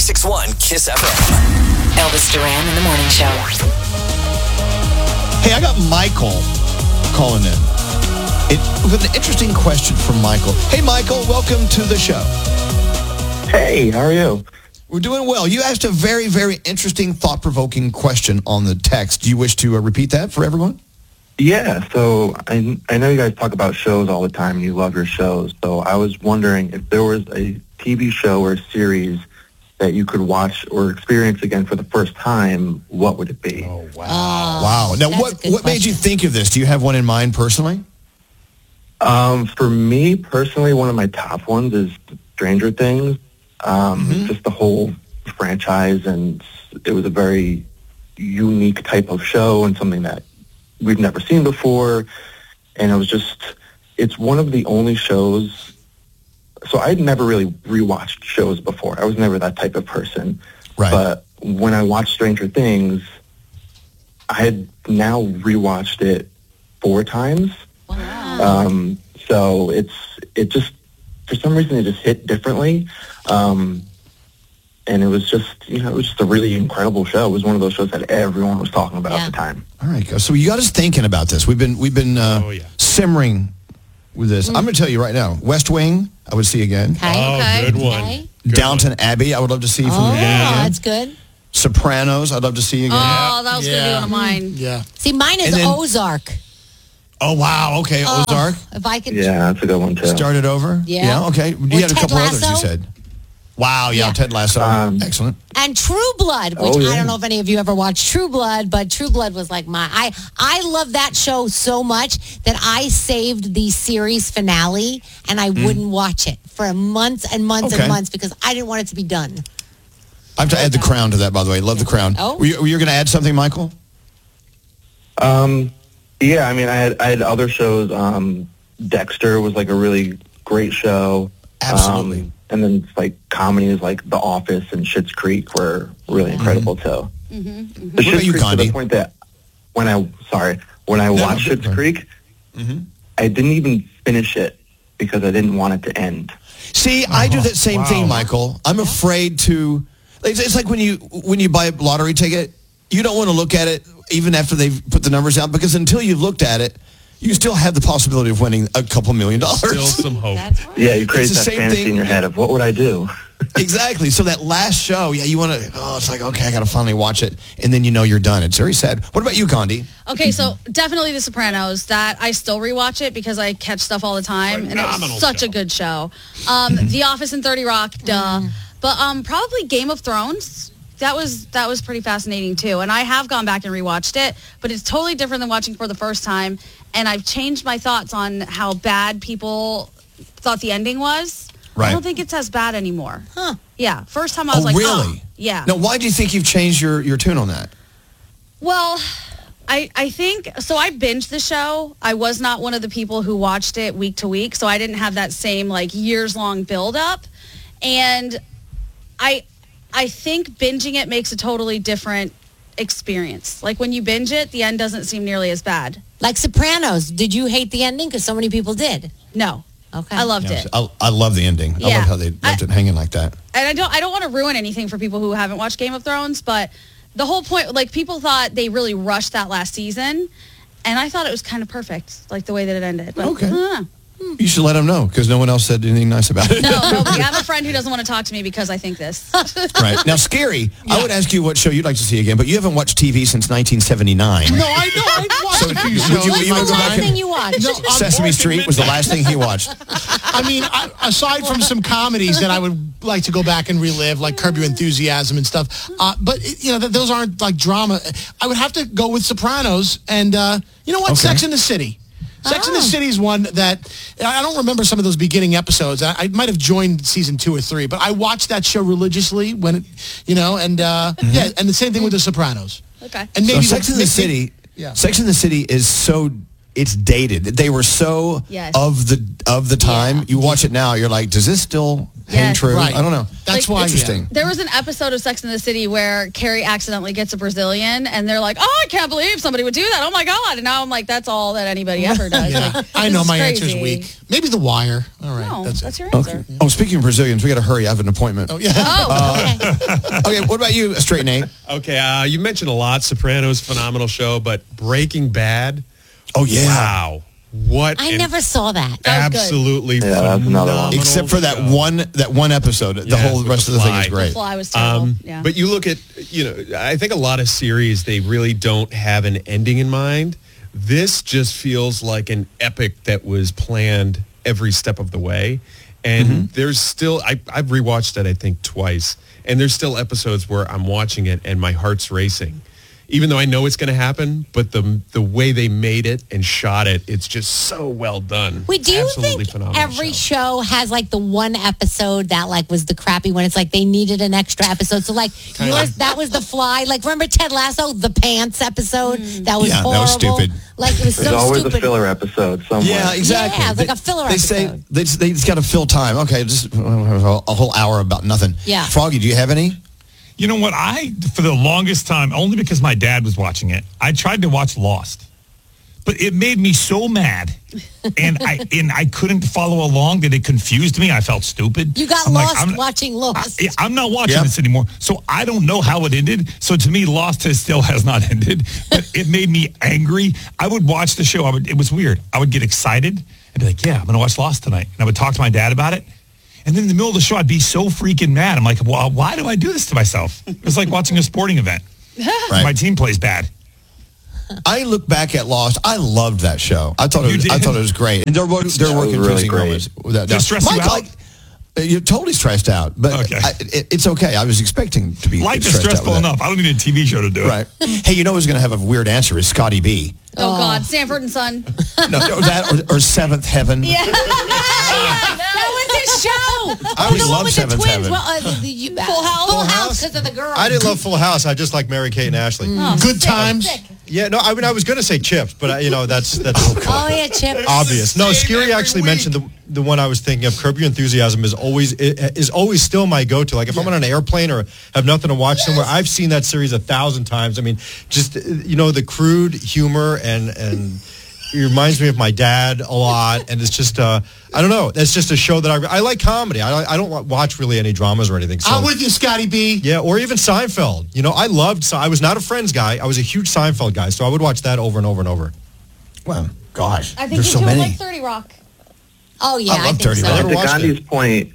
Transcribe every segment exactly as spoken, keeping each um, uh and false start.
ninety-six point one Kiss F M. Elvis Duran in the Morning Show. Hey, I got Michael calling in. It was an interesting question from Michael. Hey, Michael, welcome to the show. Hey, how are you? We're doing well. You asked a very, very interesting, thought-provoking question on the text. Do you wish to uh, repeat that for everyone? Yeah, so I, I know you guys talk about shows all the time, and you love your shows. So I was wondering if there was a T V show or a series that you could watch or experience again for the first time, what would it be? Oh, wow. Oh, wow. Now, that's what, a good what made you question. think of this? Do you have one in mind personally? Um, for me, personally, one of my top ones is Stranger Things. Um, Mm-hmm. Just the whole franchise, and it was a very unique type of show and something that we've never seen before. And it was just, it's one of the only shows. So I'd never really rewatched shows before. I was never that type of person. Right. But when I watched Stranger Things, I had now rewatched it four times. Wow. Um, so it's, it just, for some reason, it just hit differently. Um, and it was just, you know, it was just a really incredible show. It was one of those shows that everyone was talking about Yeah. at the time. All right, guys. So you got us thinking about this. We've been we've been uh, Oh, yeah. simmering with this. I'm going to tell you right now. West Wing, I would see again. Okay. Oh, okay. good one. Okay. Good Downton Abbey, I would love to see from Oh, the beginning again. that's good. Sopranos, I'd love to see again. Oh, that was going to be Yeah. one of mine. Yeah. See, mine is And then- Ozark. Oh, wow. Okay, Oh, Ozark. If I could. Yeah, that's a good one, too. Started over. Yeah. okay. You Or had a Ted couple others. You Lasso? said. Wow. Yeah. Yeah. Ted Lasso. Um, Excellent. And True Blood, which Oh, yeah. I don't know if any of you ever watched True Blood, but True Blood was like my I I love that show so much that I saved the series finale and I wouldn't watch it for months and months Okay. and months because I didn't want it to be done. I have to add the Crown to that, by the way. Love the Crown. Oh. Were you, were you going to add something, Michael? Um, yeah, I mean, I had I had other shows. Um, Dexter was like a really great show. Absolutely. Um, and then like comedies like The Office and Schitt's Creek were really incredible too. Mm-hmm, The What about Schitt's you, Creek to Gandhi? the point that when I sorry when I no, watched go Schitt's ahead. Creek, Mm-hmm. I didn't even finish it because I didn't want it to end. See, I do that same wow. thing, Michael. I'm afraid to. It's, it's like when you when you buy a lottery ticket, you don't want to look at it even after they've put the numbers out because until you've looked at it, you still have the possibility of winning a couple million dollars. Still some hope. That's right. Yeah, you create the that same fantasy thing- in your head of what would I do? Exactly. So that last show, yeah, you want to. Oh, it's like okay, I got to finally watch it, and then you know you're done. It's very sad. What about you, Gandhi? Okay, so definitely The Sopranos. That I still rewatch it because I catch stuff all the time, and Phenomenal it's such show. a good show. Um, The Office and thirty Rock, duh. But um, probably Game of Thrones. That was that was pretty fascinating too, and I have gone back and rewatched it, but it's totally different than watching for the first time. And I've changed my thoughts on how bad people thought the ending was. Right. I don't think it's as bad anymore. Huh. Yeah, first time I was Oh, like, really? oh, yeah. Now, why do you think you've changed your, your tune on that? Well, I I think so. I binged the show. I was not one of the people who watched it week to week, so I didn't have that same like years long build up. And I I think binging it makes a totally different experience. Like when you binge it, the end doesn't seem nearly as bad. Like Sopranos. Did you hate the ending? Because so many people did. No, Okay. I loved it. I, I love the ending. I Yeah. love how they left I- it hanging like that. And I don't I don't want to ruin anything for people who haven't watched Game of Thrones, but the whole point, like people thought they really rushed that last season, and I thought it was kind of perfect, like the way that it ended. But, Okay. huh. You should let them know because no one else said anything nice about it. No, nobody. I have a friend who doesn't want to talk to me because I think this. Right. Now, Scary, I would ask you what show you'd like to see again, but you haven't watched T V since nineteen seventy-nine. No, I know. I watched a few would shows. you- What's you the would go back last and- thing you watched? No, I'm Sesame working Street was the midnight. last thing he watched. I mean, I, aside from some comedies that I would like to go back and relive, like Curb Your Enthusiasm and stuff, uh, but you know, th- those aren't like drama. I would have to go with Sopranos, and uh, you know what, Okay. Sex and the City. Sex and the City is one that I don't remember some of those beginning episodes. I, I might have joined season two or three, but I watched that show religiously when it, you know, and uh, yeah, and the same thing with The Sopranos. Okay. And So maybe Sex the- and the maybe- City, Yeah. Sex and the City is so it's dated. They were so Yes. of the of the time. Yeah. You watch it now, you're like, does this still hang Yes. true? Right. I don't know. That's That's Like, why. Interesting. Yeah. There was an episode of Sex and the City where Carrie accidentally gets a Brazilian, and they're like, "Oh, I can't believe somebody would do that! Oh my god!" And now I'm like, "That's all that anybody ever does." Yeah. Like, I this know is my crazy. answer's weak. Maybe The Wire. All right, No, that's, that's, it. your answer. Oh, speaking of Brazilians, we got to hurry. I have an appointment. Oh yeah. Oh, okay. Okay, what about you, Straight Nate? Okay, uh, you mentioned a lot. Sopranos, phenomenal show, but Breaking Bad. Oh, yeah. Wow, what? I an never saw that. That was good. absolutely Yeah, that's another one. phenomenal Except for that show. one that one episode. The Yeah, whole with rest the of the thing is fly. great. Fly was terrible. Um, yeah. But you look at, you know, I think a lot of series, they really don't have an ending in mind. This just feels like an epic that was planned every step of the way. And Mm-hmm. there's still, I, I've rewatched it, I think, twice. And there's still episodes where I'm watching it and my heart's racing. Even though I know it's going to happen, but the the way they made it and shot it, it's just so well done. Wait, do you Absolutely think phenomenal every show. has like the one episode that like was the crappy one? It's like they needed an extra episode. So like yours, that was The Fly. Like remember Ted Lasso, the pants episode? That was Yeah, that horrible. was stupid. Like it was There's so always stupid. a filler episode somewhere. Yeah, exactly. Yeah, it's like They- a filler they say episode. they they just got to fill time. Okay, just a whole hour about nothing. Yeah. Froggy, do you have any? You know what? I, for the longest time, only because my dad was watching it, I tried to watch Lost. But it made me so mad. And I and I couldn't follow along that it confused me. I felt stupid. You got I'm like, lost I'm- watching Lost. I, I'm not watching Yep. this anymore. So I don't know how it ended. So to me, Lost has, still has not ended. But it made me angry. I would watch the show. I would. It was weird. I would get excited. I'd be like, yeah, I'm going to watch Lost tonight. And I would talk to my dad about it. And then in the middle of the show, I'd be so freaking mad. I'm like, well, why do I do this to myself? It's like watching a sporting event. Right. My team plays bad. I look back at Lost. I loved that show. I thought it You was, I did? thought it was great. And they're, work- they're That was working really Tracy great. Gomez. That- Did it stress you Mike, out? like, you're totally stressed out, but Okay. I, it, it's okay. I was expecting to be Life is stressed out stressful with that. enough. I don't need a T V show to do it. Right. Hey, you know who's going to have a weird answer is Scotty B. oh, God, Sanford and Son. No, that or, or Seventh Heaven. Yeah. That was his show. I Oh, always the one loved with the Seventh twins. Heaven. Well, uh, the, the, you, Full House? Full Full House because of the girl. I didn't love Full House. I just like Mary Kate and Ashley. Good times. Yeah, no, I mean I was going to say Chips, but I, you know that's that's Oh yeah, Chip. obvious. No, Same Skiri every actually week. mentioned the the one I was thinking of. Curb Your Enthusiasm is always is always still my go-to. Like if I'm on an airplane or have nothing to watch somewhere, I've seen that series a thousand times. I mean, just you know the crude humor and and. It reminds me of my dad a lot, and it's just, uh, I don't know. It's just a show that I, I like comedy. I, I don't watch really any dramas or anything. So. I'm with you, Scotty B. Yeah, or even Seinfeld. You know, I loved, I was not a Friends guy. I was a huge Seinfeld guy, so I would watch that over and over and over. Well, gosh, I think there's you so two many. like thirty Rock. Oh yeah, I I, love think Dirty so. Rock. And to watched Gandhi's it. point,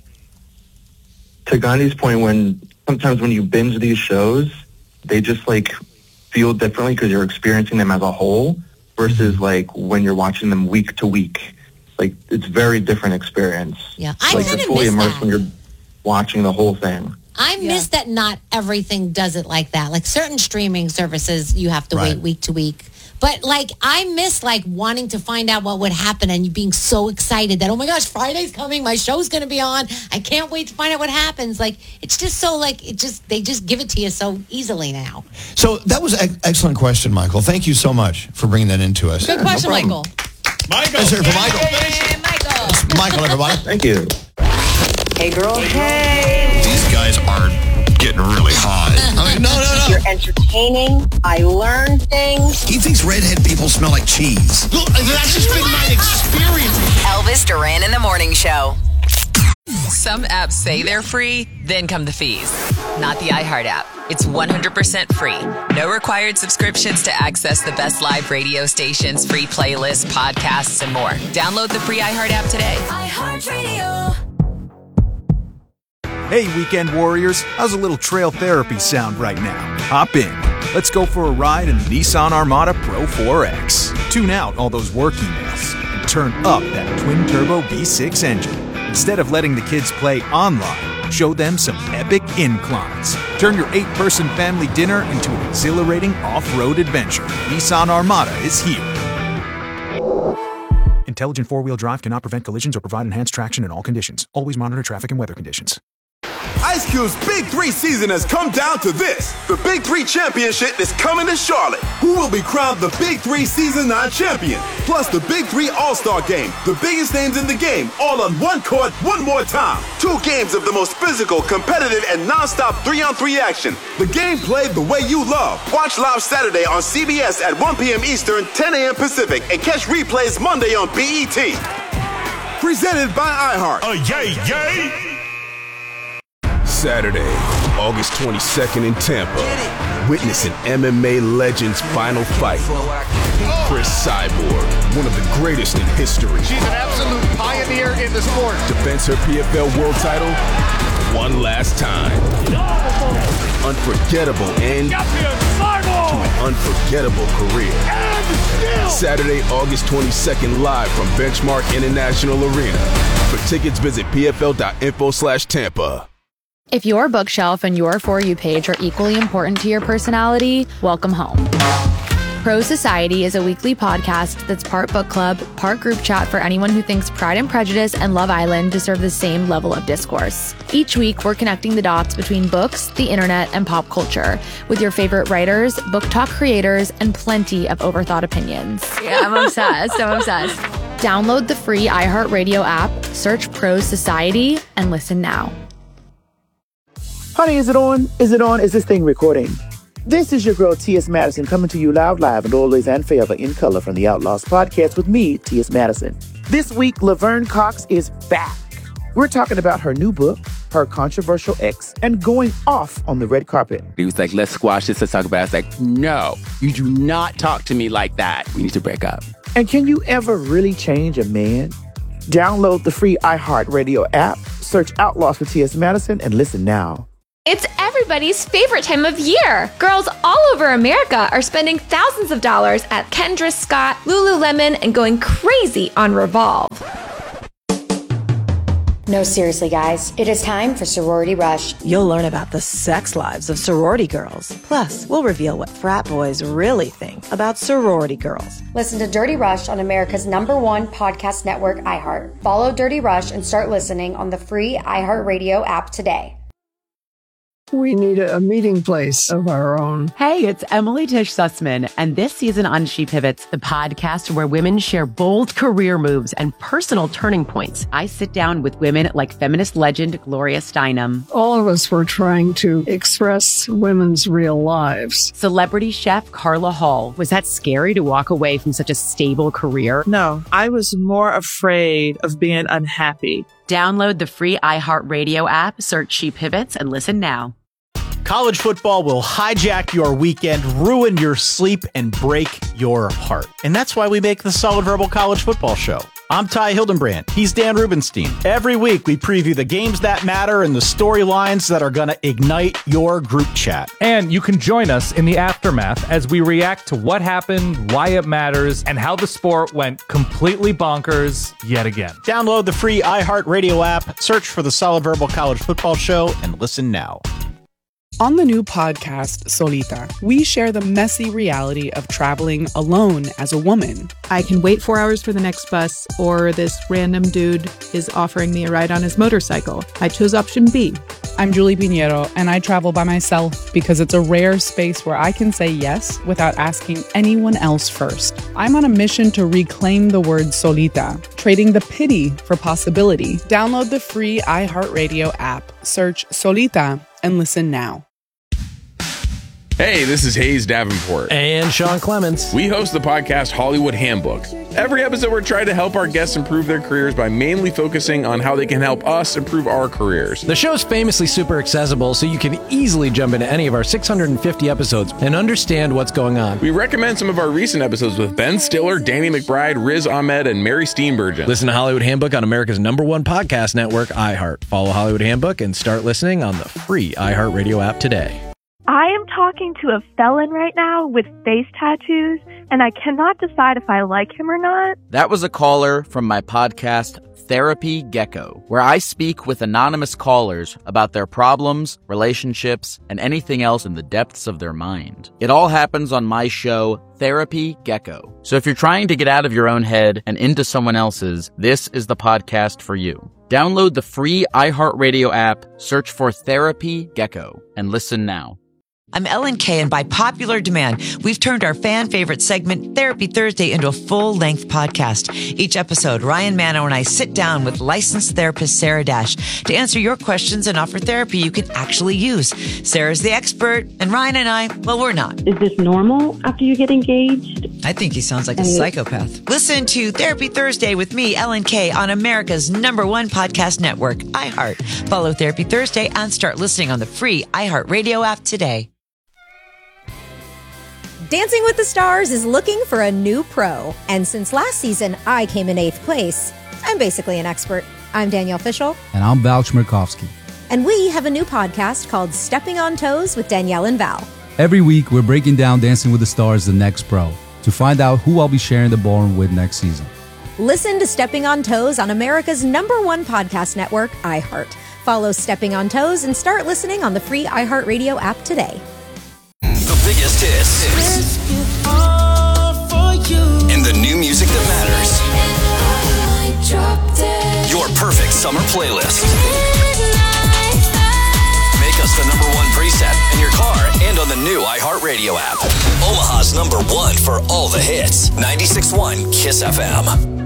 to Gandhi's point, when sometimes when you binge these shows, they just like feel differently because you're experiencing them as a whole versus like when you're watching them week to week. Like it's very different experience. Yeah, I like kinda you're fully miss immersed that. when you're watching the whole thing. I Yeah. miss that not everything does it like that. Like certain streaming services, you have to Right. wait week to week. But like I miss like wanting to find out what would happen and you being so excited that oh my gosh, Friday's coming, my show's going to be on. I can't wait to find out what happens. Like it's just so like it just they just give it to you so easily now. So that was an excellent question, Michael. Thank you so much for bringing that into us. Good question, problem. Michael. Michael. Let's hear it for Michael. Hey, Michael. Michael, everybody. Thank you. Hey, girl. Hey. These guys are getting really hot. I mean, no, no, no. You're entertaining. I learn things. He thinks redhead people smell like cheese. Look, that's just been my experience. Elvis Duran in the Morning Show. Some apps say they're free, then come the fees. Not the iHeart app. It's one hundred percent free. No required subscriptions to access the best live radio stations, free playlists, podcasts, and more. Download the free iHeart app today. iHeartRadio. Hey, weekend warriors. How's a little trail therapy sound right now? Hop in. Let's go for a ride in the Nissan Armada Pro four X. Tune out all those work emails and turn up that twin-turbo V six engine. Instead of letting the kids play online, show them some epic inclines. Turn your eight-person family dinner into an exhilarating off-road adventure. Nissan Armada is here. Intelligent four-wheel drive cannot prevent collisions or provide enhanced traction in all conditions. Always monitor traffic and weather conditions. I Ice Cube's Big Three season has come down to this. The Big Three Championship is coming to Charlotte. Who will be crowned the Big Three Season nine champion? Plus the Big Three All-Star Game. The biggest names in the game, all on one court, one more time. Two games of the most physical, competitive, and non-stop three-on-three action. The game played the way you love. Watch live Saturday on C B S at one p.m. Eastern, ten a.m. Pacific, and catch replays Monday on B E T. Presented by iHeart. Oh, yay, yay! Saturday, August twenty-second in Tampa. Witness an M M A legend's final fight. Chris Cyborg, one of the greatest in history. She's an absolute pioneer in the sport. Defends her P F L world title one last time. Unforgettable end to an unforgettable career. Saturday, August twenty-second, live from Benchmark International Arena. For tickets, visit pfl.info slash Tampa. If your bookshelf and your For You page are equally important to your personality, welcome home. Pro Society is a weekly podcast that's part book club, part group chat for anyone who thinks Pride and Prejudice and Love Island deserve the same level of discourse. Each week, we're connecting the dots between books, the internet, and pop culture with your favorite writers, book talk creators, and plenty of overthought opinions. Yeah, I'm obsessed. I'm obsessed. Download the free iHeartRadio app, search Pro Society, and listen now. Honey, is it on? Is it on? Is this thing recording? This is your girl, T S. Madison, coming to you loud, live, and always and forever in color from the Outlaws podcast with me, T S. Madison. This week, Laverne Cox is back. We're talking about her new book, her controversial ex, and going off on the red carpet. He was like, let's squash this, let's talk about it. I was like, no, you do not talk to me like that. We need to break up. And can you ever really change a man? Download the free iHeartRadio app, search Outlaws with T S. Madison, and listen now. It's everybody's favorite time of year. Girls all over America are spending thousands of dollars at Kendra Scott, Lululemon, and going crazy on Revolve. No, seriously, guys. It is time for Sorority Rush. You'll learn about the sex lives of sorority girls. Plus, we'll reveal what frat boys really think about sorority girls. Listen to Dirty Rush on America's number one podcast network, iHeart. Follow Dirty Rush and start listening on the free iHeartRadio app today. We need a, a meeting place of our own. Hey, it's Emily Tish Sussman, and this season on She Pivots, the podcast where women share bold career moves and personal turning points. I sit down with women like feminist legend Gloria Steinem. All of us were trying to express women's real lives. Celebrity chef Carla Hall. Was that scary to walk away from such a stable career? No, I was more afraid of being unhappy. Download the free iHeartRadio app, search She Pivots, and listen now. College football will hijack your weekend, ruin your sleep, and break your heart. And that's why we make the Solid Verbal College Football Show. I'm Ty Hildenbrand. He's Dan Rubenstein. Every week, we preview the games that matter and the storylines that are going to ignite your group chat. And you can join us in the aftermath as we react to what happened, why it matters, and how the sport went completely bonkers yet again. Download the free iHeartRadio app, search for the Solid Verbal College Football Show, and listen now. On the new podcast, Solita, we share the messy reality of traveling alone as a woman. I can wait four hours for the next bus, or this random dude is offering me a ride on his motorcycle. I chose option B. I'm Julie Pinheiro, and I travel by myself because it's a rare space where I can say yes without asking anyone else first. I'm on a mission to reclaim the word solita, trading the pity for possibility. Download the free iHeartRadio app, search Solita, and listen now. Hey, this is Hayes Davenport. And Sean Clements. We host the podcast Hollywood Handbook. Every episode, we're trying to help our guests improve their careers by mainly focusing on how they can help us improve our careers. The show's famously super accessible, so you can easily jump into any of our six hundred fifty episodes and understand what's going on. We recommend some of our recent episodes with Ben Stiller, Danny McBride, Riz Ahmed, and Mary Steenburgen. Listen to Hollywood Handbook on America's number one podcast network, iHeart. Follow Hollywood Handbook and start listening on the free iHeartRadio app today. I am talking to a felon right now with face tattoos and I cannot decide if I like him or not. That was a caller from my podcast, Therapy Gecko, where I speak with anonymous callers about their problems, relationships, and anything else in the depths of their mind. It all happens on my show, Therapy Gecko. So if you're trying to get out of your own head and into someone else's, this is the podcast for you. Download the free iHeartRadio app, search for Therapy Gecko, and listen now. I'm Ellen Kay, and by popular demand, we've turned our fan favorite segment, Therapy Thursday, into a full-length podcast. Each episode, Ryan Mano and I sit down with licensed therapist Sarah Dash to answer your questions and offer therapy you can actually use. Sarah's the expert, and Ryan and I, well, we're not. Is this normal after you get engaged? I think he sounds like a psychopath. Listen to Therapy Thursday with me, Ellen Kay, on America's number one podcast network, iHeart. Follow Therapy Thursday and start listening on the free iHeartRadio app today. Dancing with the Stars is looking for a new pro. And since last season, I came in eighth place. I'm basically an expert. I'm Danielle Fishel. And I'm Val Chmerkovsky. And we have a new podcast called Stepping on Toes with Danielle and Val. Every week, we're breaking down Dancing with the Stars, the next pro, to find out who I'll be sharing the ballroom with next season. Listen to Stepping on Toes on America's number one podcast network, iHeart. Follow Stepping on Toes and start listening on the free iHeartRadio app today. The biggest hits and the new music that matters. Your perfect summer playlist. Make us the number one preset in your car and on the new iHeartRadio app. Omaha's number one for all the hits. ninety-six point one Kiss F M.